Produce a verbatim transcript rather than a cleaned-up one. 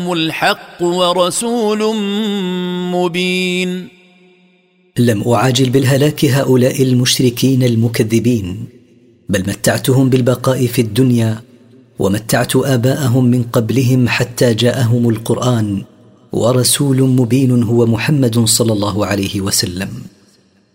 الحق ورسول مبين. لم أعاجل بالهلاك هؤلاء المشركين المكذبين، بل متعتهم بالبقاء في الدنيا، ومتعت آباءهم من قبلهم حتى جاءهم القرآن ورسول مبين هو محمد صلى الله عليه وسلم.